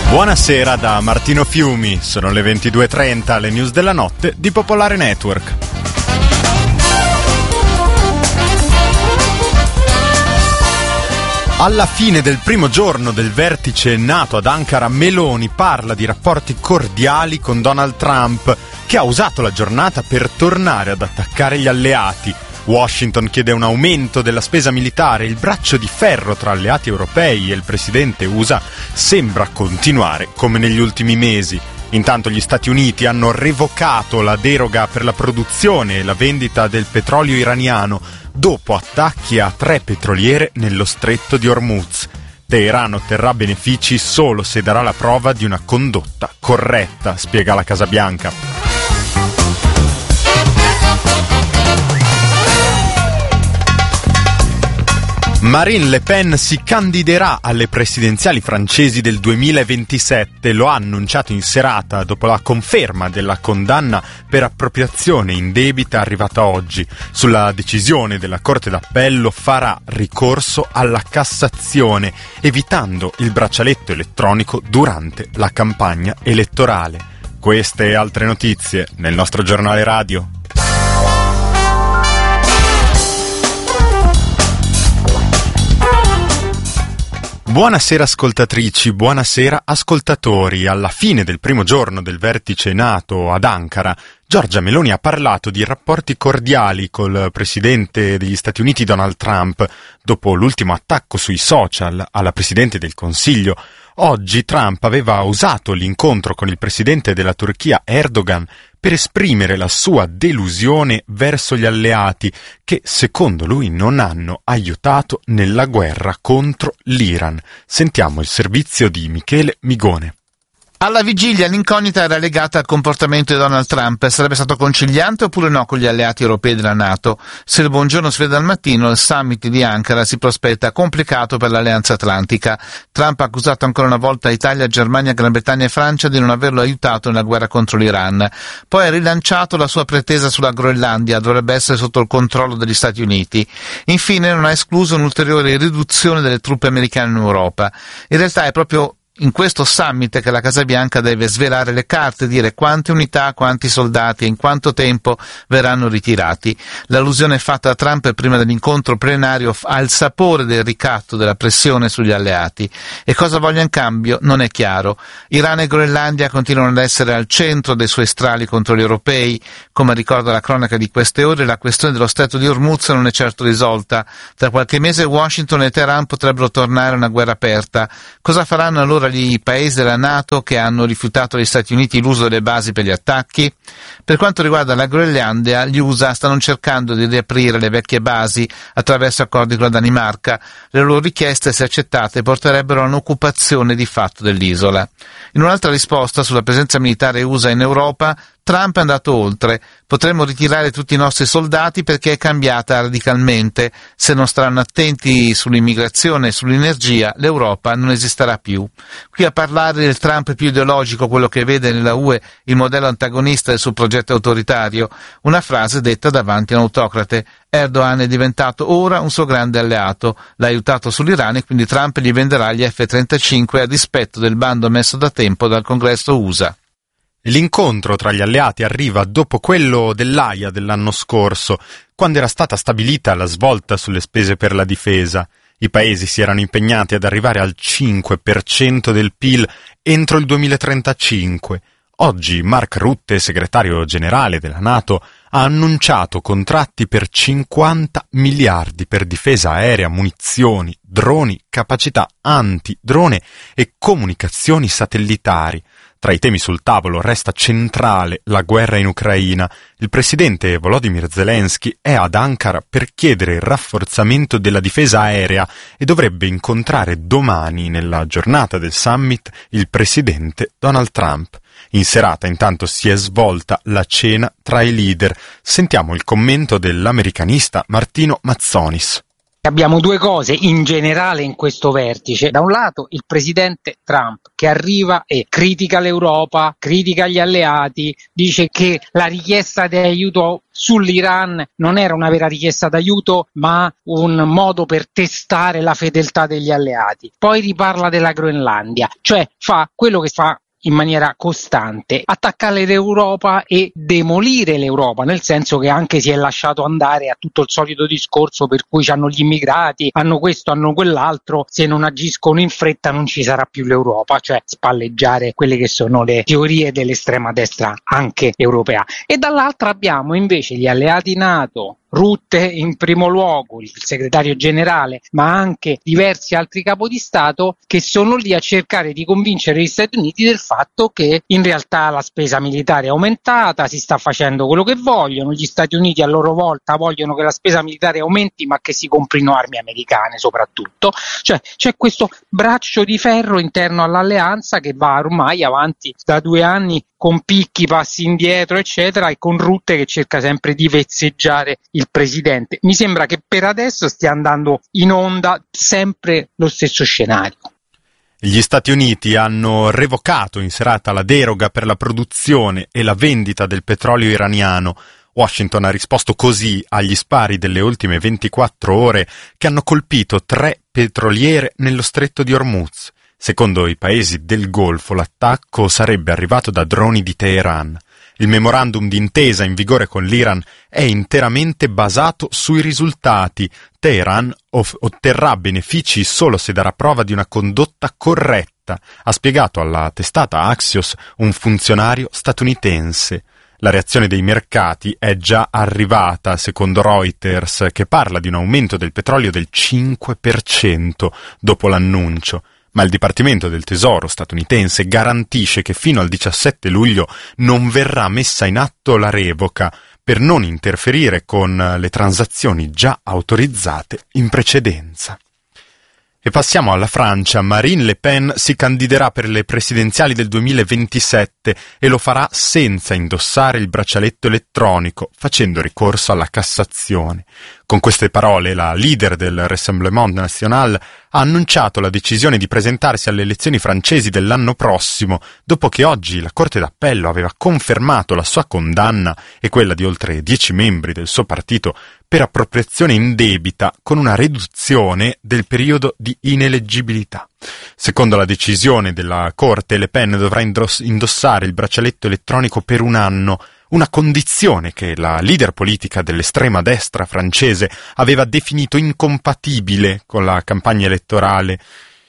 Buonasera da Martino Fiumi, sono le 22:30, le news della notte di Popolare Network. Alla fine del primo giorno del vertice NATO ad Ankara, Meloni parla di rapporti cordiali con Donald Trump, che ha usato la giornata per tornare ad attaccare gli alleati. Washington chiede un aumento della spesa militare, il braccio di ferro tra alleati europei e il presidente USA sembra continuare come negli ultimi mesi. Intanto gli Stati Uniti hanno revocato la deroga per la produzione e la vendita del petrolio iraniano dopo attacchi a 3 petroliere nello stretto di Hormuz. Teheran otterrà benefici solo se darà la prova di una condotta corretta, spiega la Casa Bianca. Marine Le Pen si candiderà alle presidenziali francesi del 2027, lo ha annunciato in serata dopo la conferma della condanna per appropriazione indebita arrivata oggi. Sulla decisione della Corte d'Appello farà ricorso alla Cassazione, evitando il braccialetto elettronico durante la campagna elettorale. Queste e altre notizie nel nostro giornale radio. Buonasera ascoltatrici, buonasera ascoltatori. Alla fine del primo giorno del vertice NATO ad Ankara, Giorgia Meloni ha parlato di rapporti cordiali col presidente degli Stati Uniti Donald Trump dopo l'ultimo attacco sui social alla Presidente del Consiglio. Oggi Trump aveva usato l'incontro con il presidente della Turchia Erdogan per esprimere la sua delusione verso gli alleati che, secondo lui, non hanno aiutato nella guerra contro l'Iran. Sentiamo il servizio di Michele Migone. Alla vigilia l'incognita era legata al comportamento di Donald Trump. Sarebbe stato conciliante oppure no con gli alleati europei della NATO? Se il buongiorno si vede al mattino, il summit di Ankara si prospetta complicato per l'Alleanza Atlantica. Trump ha accusato ancora una volta Italia, Germania, Gran Bretagna e Francia di non averlo aiutato nella guerra contro l'Iran. Poi ha rilanciato la sua pretesa sulla Groenlandia, dovrebbe essere sotto il controllo degli Stati Uniti. Infine non ha escluso un'ulteriore riduzione delle truppe americane in Europa. In realtà è proprio in questo summit che la Casa Bianca deve svelare le carte, dire quante unità, quanti soldati e in quanto tempo verranno ritirati. L'allusione fatta da Trump prima dell'incontro plenario ha il sapore del ricatto, della pressione sugli alleati. E cosa voglia in cambio non è chiaro. Iran e Groenlandia continuano ad essere al centro dei suoi strali contro gli europei. Come ricorda la cronaca di queste ore, la questione dello stretto di Hormuz non è certo risolta. Tra qualche mese Washington e Teheran potrebbero tornare a una guerra aperta. Cosa faranno allora gli paesi della NATO che hanno rifiutato agli Stati Uniti l'uso delle basi per gli attacchi? Per quanto riguarda la Groenlandia, gli USA stanno cercando di riaprire le vecchie basi attraverso accordi con la Danimarca. Le loro richieste, se accettate, porterebbero a un'occupazione di fatto dell'isola. In un'altra risposta sulla presenza militare USA in Europa, Trump è andato oltre. Potremmo ritirare tutti i nostri soldati perché è cambiata radicalmente. Se non staranno attenti sull'immigrazione e sull'energia, l'Europa non esisterà più. Qui a parlare del Trump più ideologico, quello che vede nella UE il modello antagonista del suo progetto autoritario, una frase detta davanti a un autocrate. Erdogan è diventato ora un suo grande alleato, l'ha aiutato sull'Iran e quindi Trump gli venderà gli F-35 a dispetto del bando messo da tempo dal Congresso USA. L'incontro tra gli alleati arriva dopo quello dell'Aia dell'anno scorso, quando era stata stabilita la svolta sulle spese per la difesa. I paesi si erano impegnati ad arrivare al 5% del PIL entro il 2035. Oggi Mark Rutte, segretario generale della NATO, ha annunciato contratti per 50 miliardi per difesa aerea, munizioni, droni, capacità antidrone e comunicazioni satellitari. Tra i temi sul tavolo resta centrale la guerra in Ucraina. Il presidente Volodymyr Zelensky è ad Ankara per chiedere il rafforzamento della difesa aerea e dovrebbe incontrare domani, nella giornata del summit, il presidente Donald Trump. In serata intanto si è svolta la cena tra i leader. Sentiamo il commento dell'americanista Martino Mazzonis. Abbiamo due cose in generale in questo vertice. Da un lato il presidente Trump che arriva e critica l'Europa, critica gli alleati, dice che la richiesta di aiuto sull'Iran non era una vera richiesta d'aiuto ma un modo per testare la fedeltà degli alleati. Poi riparla della Groenlandia, cioè fa quello che fa in maniera costante, attaccare l'Europa e demolire l'Europa, nel senso che anche si è lasciato andare a tutto il solito discorso per cui hanno gli immigrati, hanno questo, hanno quell'altro, se non agiscono in fretta non ci sarà più l'Europa, cioè spalleggiare quelle che sono le teorie dell'estrema destra anche europea. E dall'altra abbiamo invece gli alleati NATO, Rutte in primo luogo, il segretario generale, ma anche diversi altri capo di Stato che sono lì a cercare di convincere gli Stati Uniti del fatto che in realtà la spesa militare è aumentata, si sta facendo quello che vogliono, gli Stati Uniti a loro volta vogliono che la spesa militare aumenti ma che si comprino armi americane soprattutto, cioè c'è questo braccio di ferro interno all'alleanza che va ormai avanti da 2 anni con picchi, passi indietro eccetera, e con Rutte che cerca sempre di vezzeggiare il presidente. Mi sembra che per adesso stia andando in onda sempre lo stesso scenario. Gli Stati Uniti hanno revocato in serata la deroga per la produzione e la vendita del petrolio iraniano. Washington ha risposto così agli spari delle ultime 24 ore che hanno colpito 3 petroliere nello stretto di Hormuz. Secondo i paesi del Golfo, l'attacco sarebbe arrivato da droni di Teheran. Il memorandum d'intesa in vigore con l'Iran è interamente basato sui risultati. Teheran otterrà benefici solo se darà prova di una condotta corretta, ha spiegato alla testata Axios un funzionario statunitense. La reazione dei mercati è già arrivata, secondo Reuters, che parla di un aumento del petrolio del 5% dopo l'annuncio. Ma il Dipartimento del Tesoro statunitense garantisce che fino al 17 luglio non verrà messa in atto la revoca per non interferire con le transazioni già autorizzate in precedenza. E passiamo alla Francia. Marine Le Pen si candiderà per le presidenziali del 2027 e lo farà senza indossare il braccialetto elettronico, facendo ricorso alla Cassazione. Con queste parole la leader del Rassemblement National ha annunciato la decisione di presentarsi alle elezioni francesi dell'anno prossimo, dopo che oggi la Corte d'Appello aveva confermato la sua condanna e quella di oltre 10 membri del suo partito per appropriazione indebita con una riduzione del periodo di ineleggibilità. Secondo la decisione della Corte, Le Pen dovrà indossare il braccialetto elettronico per 1 anno, una condizione che la leader politica dell'estrema destra francese aveva definito incompatibile con la campagna elettorale.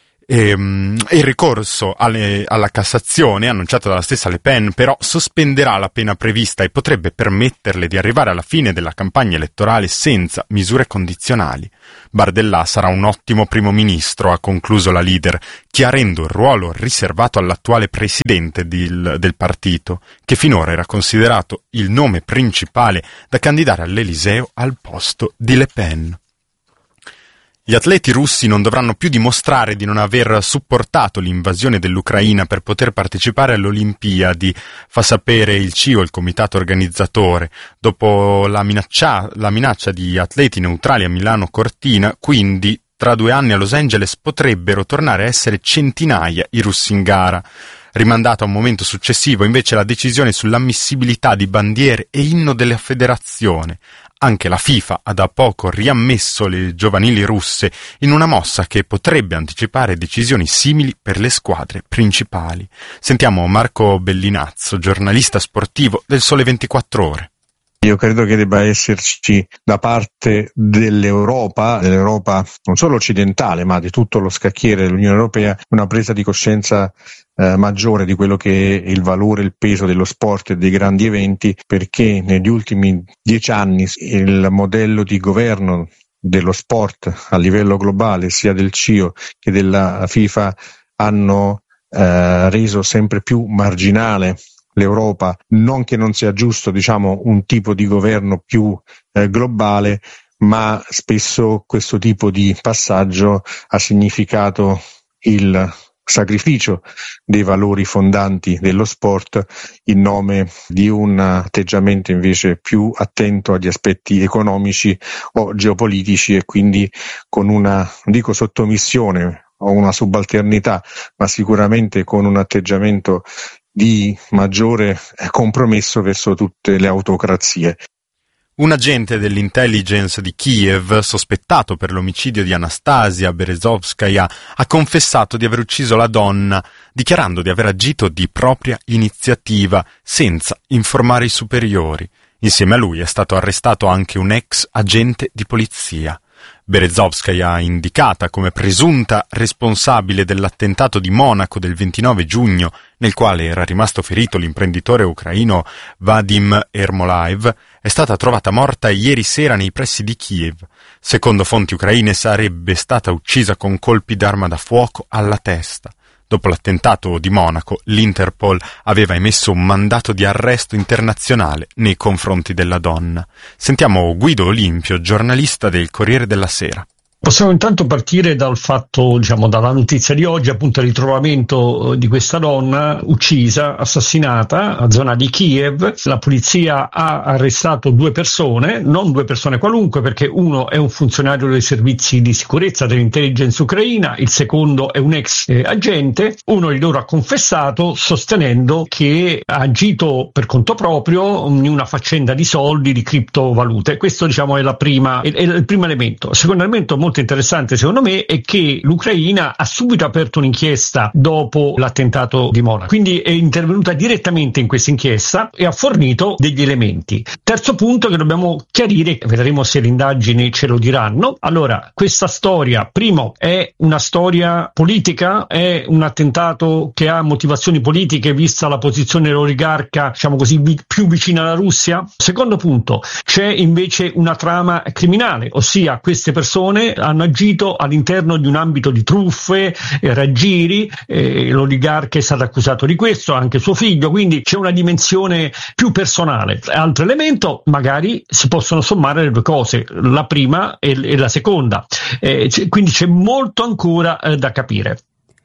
Il ricorso alla Cassazione, annunciato dalla stessa Le Pen, però sospenderà la pena prevista e potrebbe permetterle di arrivare alla fine della campagna elettorale senza misure condizionali. Bardella sarà un ottimo primo ministro, ha concluso la leader, chiarendo il ruolo riservato all'attuale presidente del partito, che finora era considerato il nome principale da candidare all'Eliseo al posto di Le Pen. Gli atleti russi non dovranno più dimostrare di non aver supportato l'invasione dell'Ucraina per poter partecipare alle Olimpiadi, fa sapere il CIO, il comitato organizzatore. Dopo la minaccia di atleti neutrali a Milano Cortina, quindi tra 2 anni a Los Angeles potrebbero tornare a essere centinaia i russi in gara. Rimandata a un momento successivo invece la decisione sull'ammissibilità di bandiere e inno della federazione. Anche la FIFA ha da poco riammesso le giovanili russe in una mossa che potrebbe anticipare decisioni simili per le squadre principali. Sentiamo Marco Bellinazzo, giornalista sportivo del Sole 24 Ore. Io credo che debba esserci da parte dell'Europa non solo occidentale ma di tutto lo scacchiere dell'Unione Europea, una presa di coscienza maggiore di quello che è il valore e il peso dello sport e dei grandi eventi, perché negli ultimi 10 anni il modello di governo dello sport a livello globale, sia del CIO che della FIFA, hanno reso sempre più marginale l'Europa. Non che non sia giusto, un tipo di governo più globale, ma spesso questo tipo di passaggio ha significato il sacrificio dei valori fondanti dello sport in nome di un atteggiamento invece più attento agli aspetti economici o geopolitici, e quindi con una, non dico sottomissione o una subalternità, ma sicuramente con un atteggiamento di maggiore compromesso verso tutte le autocrazie. Un agente dell'intelligence di Kiev, sospettato per l'omicidio di Anastasia Berezovskaya, ha confessato di aver ucciso la donna, dichiarando di aver agito di propria iniziativa, senza informare i superiori. Insieme a lui è stato arrestato anche un ex agente di polizia. Berezovskaya, indicata come presunta responsabile dell'attentato di Monaco del 29 giugno, nel quale era rimasto ferito l'imprenditore ucraino Vadim Ermolaev, è stata trovata morta ieri sera nei pressi di Kiev. Secondo fonti ucraine sarebbe stata uccisa con colpi d'arma da fuoco alla testa. Dopo l'attentato di Monaco, l'Interpol aveva emesso un mandato di arresto internazionale nei confronti della donna. Sentiamo Guido Olimpio, giornalista del Corriere della Sera. Possiamo intanto partire dal fatto, dalla notizia di oggi, appunto il ritrovamento di questa donna uccisa, assassinata a zona di Kiev. La polizia ha arrestato 2 persone, non 2 persone qualunque, perché uno è un funzionario dei servizi di sicurezza dell'intelligence ucraina, il secondo è un ex agente. Uno di loro ha confessato sostenendo che ha agito per conto proprio in una faccenda di soldi, di criptovalute. Questo è il primo elemento. Il secondo elemento molto interessante secondo me è che l'Ucraina ha subito aperto un'inchiesta dopo l'attentato di Monaco, quindi è intervenuta direttamente in questa inchiesta e ha fornito degli elementi. Terzo punto che dobbiamo chiarire, vedremo se le indagini ce lo diranno. Allora, questa storia, primo, è una storia politica, è un attentato che ha motivazioni politiche vista la posizione dell'oligarca, più vicina alla Russia. Secondo punto, c'è invece una trama criminale, ossia queste persone hanno agito all'interno di un ambito di truffe e raggiri, l'oligarca è stato accusato di questo, anche suo figlio, quindi c'è una dimensione più personale. Altro elemento, magari si possono sommare le 2 cose, la prima e la seconda, quindi c'è molto ancora da capire.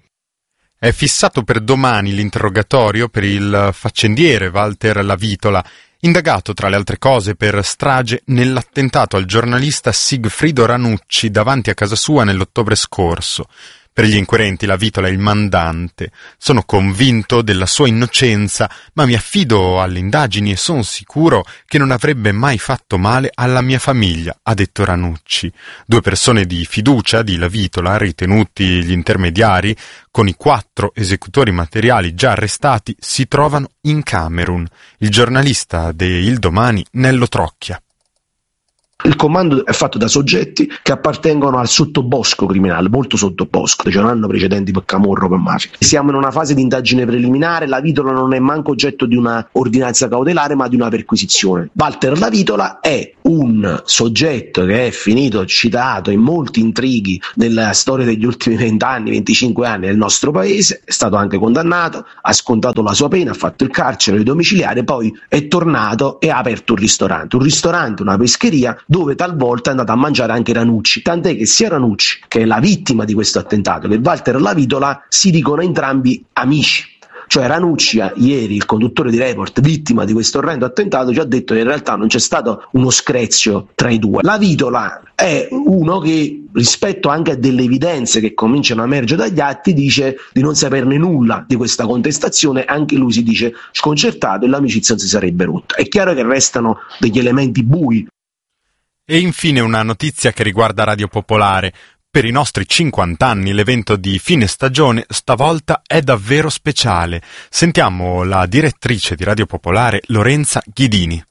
È fissato per domani l'interrogatorio per il faccendiere Walter Lavitola, indagato tra le altre cose per strage nell'attentato al giornalista Sigfrido Ranucci davanti a casa sua nell'ottobre scorso. Per gli inquirenti Lavitola è il mandante. Sono convinto della sua innocenza, ma mi affido alle indagini e sono sicuro che non avrebbe mai fatto male alla mia famiglia, ha detto Ranucci. 2 persone di fiducia di Lavitola, ritenuti gli intermediari, con i 4 esecutori materiali già arrestati, si trovano in Camerun. Il giornalista de Il Domani, Nello Trocchia. Il comando è fatto da soggetti che appartengono al sottobosco criminale, molto sottobosco, cioè non hanno precedenti per camorro, per mafia. Siamo in una fase di indagine preliminare, Lavitola non è manco oggetto di una ordinanza cautelare ma di una perquisizione. Walter Lavitola è un soggetto che è finito citato in molti intrighi nella storia degli ultimi 20 anni, 25 anni del nostro paese, è stato anche condannato, ha scontato la sua pena, ha fatto il carcere domiciliare, poi è tornato e ha aperto un ristorante, una pescheria, dove talvolta è andato a mangiare anche Ranucci, tant'è che sia Ranucci, che è la vittima di questo attentato, che Walter Lavitola si dicono entrambi amici. Cioè Ranucci, ieri, il conduttore di Report, vittima di questo orrendo attentato, ci ha detto che in realtà non c'è stato uno screzio tra i 2. Lavitola è uno che, rispetto anche a delle evidenze che cominciano a emergere dagli atti, dice di non saperne nulla di questa contestazione, anche lui si dice sconcertato e l'amicizia non si sarebbe rotta. È chiaro che restano degli elementi bui. E infine una notizia che riguarda Radio Popolare. Per i nostri 50 anni l'evento di fine stagione stavolta è davvero speciale. Sentiamo la direttrice di Radio Popolare, Lorenza Ghidini.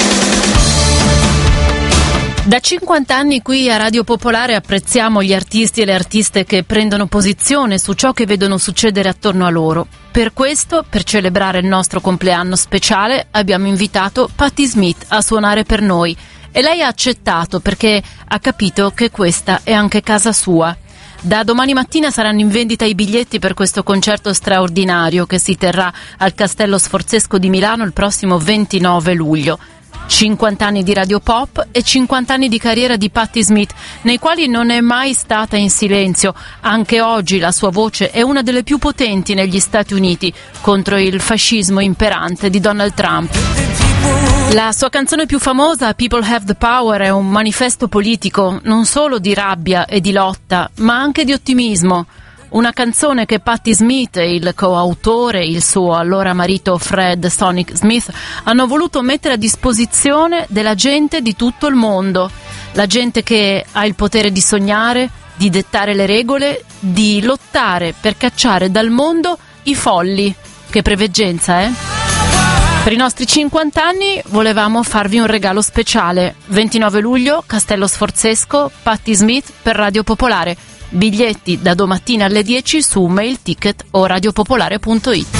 Da 50 anni qui a Radio Popolare apprezziamo gli artisti e le artiste che prendono posizione su ciò che vedono succedere attorno a loro. Per questo, per celebrare il nostro compleanno speciale, abbiamo invitato Patti Smith a suonare per noi. E lei ha accettato perché ha capito che questa è anche casa sua. Da domani mattina saranno in vendita i biglietti per questo concerto straordinario che si terrà al Castello Sforzesco di Milano il prossimo 29 luglio. 50 anni di radio pop e 50 anni di carriera di Patti Smith, nei quali non è mai stata in silenzio. Anche oggi la sua voce è una delle più potenti negli Stati Uniti contro il fascismo imperante di Donald Trump. La sua canzone più famosa, People Have the Power, è un manifesto politico non solo di rabbia e di lotta, ma anche di ottimismo. Una canzone che Patti Smith e il coautore, il suo allora marito Fred Sonic Smith, hanno voluto mettere a disposizione della gente di tutto il mondo. La gente che ha il potere di sognare, di dettare le regole, di lottare per cacciare dal mondo i folli. Che preveggenza, eh? Per i nostri 50 anni volevamo farvi un regalo speciale. 29 luglio, Castello Sforzesco, Patti Smith per Radio Popolare. Biglietti da domattina alle 10 su Mail Ticket o radiopopolare.it.